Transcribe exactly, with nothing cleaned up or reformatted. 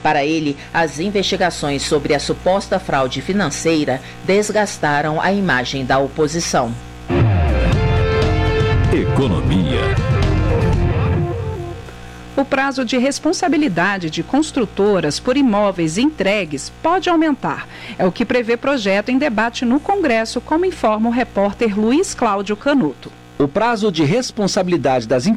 Para ele, as investigações sobre a suposta fraude financeira desgastaram a imagem da oposição. Economia. O prazo de responsabilidade de construtoras por imóveis entregues pode aumentar. É o que prevê projeto em debate no Congresso, como informa o repórter Luiz Cláudio Canuto. O prazo de responsabilidade das